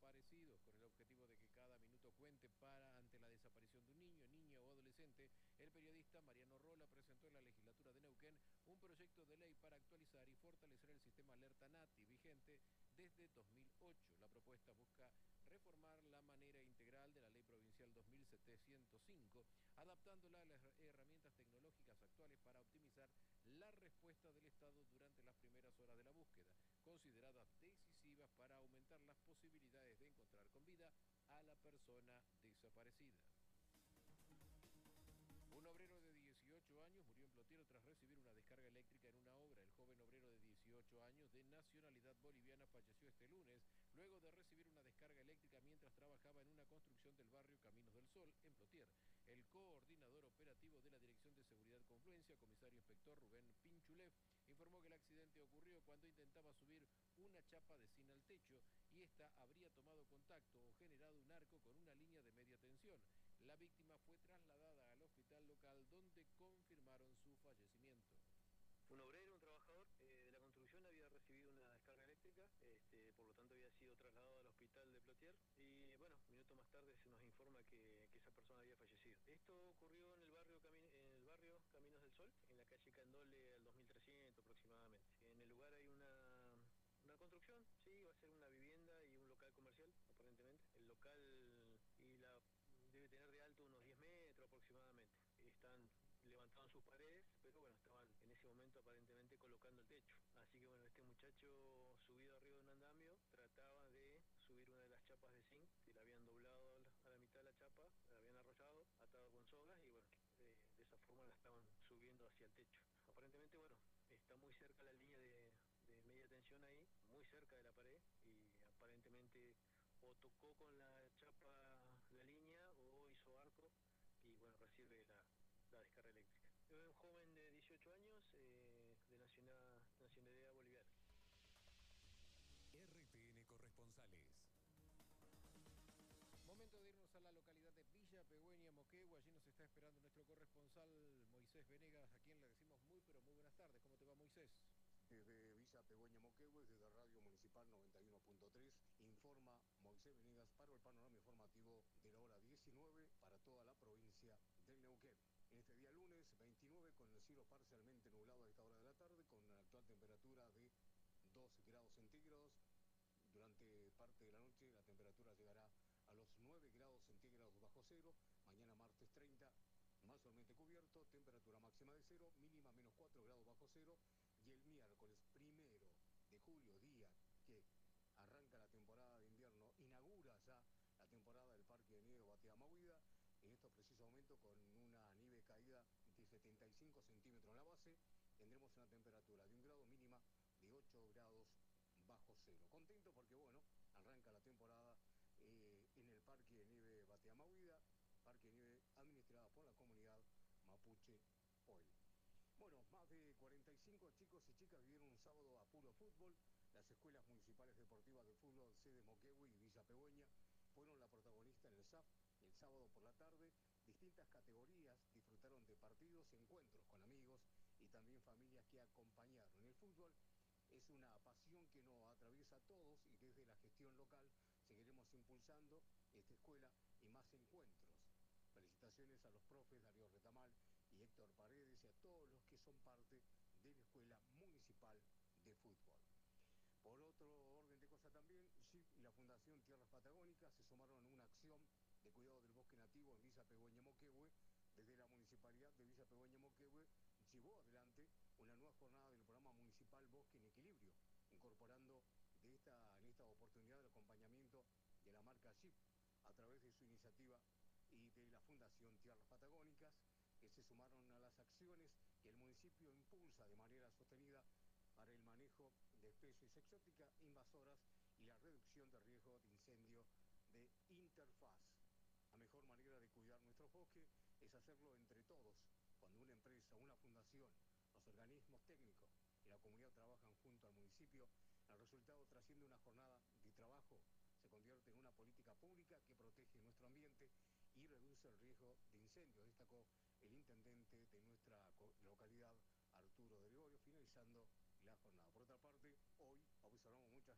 desaparecidos, con el objetivo de que cada minuto cuente para ante la desaparición de un niño, niña o adolescente. El periodista Mariano Rola presentó en la legislatura de Neuquén un proyecto de ley para actualizar y fortalecer el sistema Alerta Nati vigente desde 2008. La propuesta busca reformar la manera integral de la Ley Provincial 2705, adaptándola a las herramientas tecnológicas actuales para optimizar la respuesta del Estado durante las primeras horas de la búsqueda, consideradas decisivas para aumentar las posibilidades de encontrar con vida a la persona desaparecida. Un obrero de 18 años murió en Plotiero tras recibir una descarga eléctrica en una obra. El joven obrero de 18 años de nacionalidad boliviana falleció este lunes luego de recibir una descarga eléctrica mientras trabajaba en una construcción del barrio Caminos del Sol, en Plotier. El coordinador operativo de la Dirección de Seguridad Confluencia, comisario inspector Rubén Pinchulev, informó que el accidente ocurrió cuando intentaba subir una chapa de zinc al techo y esta habría tomado contacto o generado un arco con una línea de media tensión. La víctima fue trasladada al hospital local donde confirmaron su fallecimiento. Un obrero, un trabajador de la construcción había recibido una descarga eléctrica, por lo tanto había sido trasladado al hospital de Plotier y bueno, minutos más tarde se nos informa que esa persona había fallecido. Esto ocurrió en el barrio Caminos del Sol, en la calle Candole al 2300 aproximadamente. En el lugar hay una construcción, sí, va a ser una vivienda y un local comercial, aparentemente. El local debe tener de alto unos 10 metros aproximadamente. Levantaban sus paredes, pero bueno, estaban en ese momento aparentemente colocando el techo. Así que bueno, este muchacho subido arriba de un andamio trataba de subir una de las chapas de zinc, que la habían doblado a la mitad de la chapa, la habían arrollado, atado con sogas y bueno, de esa forma la estaban subiendo hacia el techo. Aparentemente, bueno, está muy cerca la línea de media tensión ahí, muy cerca de la pared y aparentemente o tocó con la chapa la línea o hizo arco y bueno, recibe la descarga eléctrica. Es un joven de 18 años de nacionalidad boliviana. RTN Corresponsales. Momento de irnos a la localidad de Villa Pegüeña, Moquegua. Allí nos está esperando nuestro corresponsal Moisés Venegas, a quien le decimos muy buenas tardes. ¿Cómo te va, Moisés? Desde Villa Pegüeña, Moquegua, desde Radio Municipal 91.3, informa Moisés Venegas para el panorama informativo de la hora 19 para toda la provincia del Neuquén. En este día lunes 29, con el cielo parcialmente nublado a esta hora de la tarde, con una actual temperatura de 12 grados centígrados. Durante parte de la noche la temperatura llegará a los 9 grados centígrados bajo cero. Mañana martes 30, mayormente cubierto, temperatura máxima de 0, mínima menos 4 grados bajo cero. Y el miércoles 1 de julio, día que arranca la temporada de invierno, inaugura ya la temporada del Parque de Nieve Bateamahuida, en estos precisos momentos con una nieve caída de 75 centímetros en la base, tendremos una temperatura de 1 grado, mínima de 8 grados bajo cero. Contento porque, bueno, arranca la temporada en el Parque de Nieve Bateamahuida, Parque de Nieve administrado por la comunidad Mapuche Poel. Bueno, más de 45 chicos y chicas vivieron un sábado a puro fútbol. Las escuelas municipales deportivas de fútbol sede Moquegua y Villa Pegüeña fueron la protagonista en el SAF el sábado por la tarde. Distintas categorías disfrutaron de partidos, encuentros con amigos y también familias que acompañaron. El fútbol es una pasión que nos atraviesa a todos y desde la gestión local seguiremos impulsando esta escuela y más encuentros. Felicitaciones a los profes Darío Retamal y Héctor Paredes y a todos los que son parte de la Escuela Municipal de Fútbol. Por otro orden de cosas también, SHIP y la Fundación Tierras Patagónicas se sumaron a una acción de cuidado del bosque nativo en Villa Pegüeña Moquegua. Desde la Municipalidad de Villa Pegüeña Moquegua llevó adelante una nueva jornada del programa municipal Bosque en Equilibrio, incorporando en esta oportunidad el acompañamiento de la marca SHIP a través de su iniciativa y de la Fundación Tierras Patagónicas, que se sumaron a las acciones que el municipio impulsa de manera sostenida para el manejo de especies exóticas invasoras y la reducción de riesgo de incendio de interfaz. La mejor manera de cuidar nuestros bosques es hacerlo entre todos. Cuando una empresa, una fundación, los organismos técnicos y la comunidad trabajan junto al municipio, el resultado trasciende una jornada de trabajo, se convierte en una política pública que protege nuestro ambiente y reduce el riesgo de incendios, destacó el intendente de nuestra localidad, Arturo de Gregorio, finalizando la jornada. Por otra parte, hoy